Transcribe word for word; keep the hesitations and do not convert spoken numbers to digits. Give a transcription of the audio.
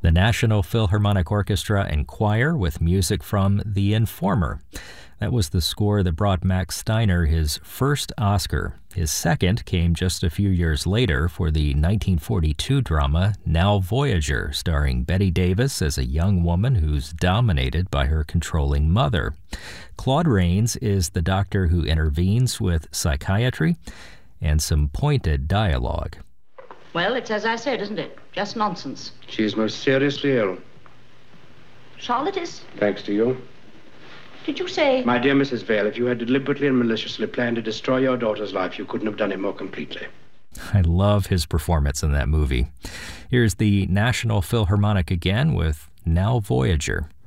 The National Philharmonic Orchestra and Choir with music from The Informer. That was the score that brought Max Steiner his first Oscar. His second came just a few years later for the nineteen forty-two drama Now Voyager, starring Bette Davis as a young woman who's dominated by her controlling mother. Claude Rains is the doctor who intervenes with psychiatry and some pointed dialogue. Well, it's as I said, isn't it? Just nonsense. She is most seriously ill. Charlotte is? Thanks to you. Did you say... My dear Missus Vale, if you had deliberately and maliciously planned to destroy your daughter's life, you couldn't have done it more completely. I love his performance in that movie. Here's the National Philharmonic again with Now Voyager.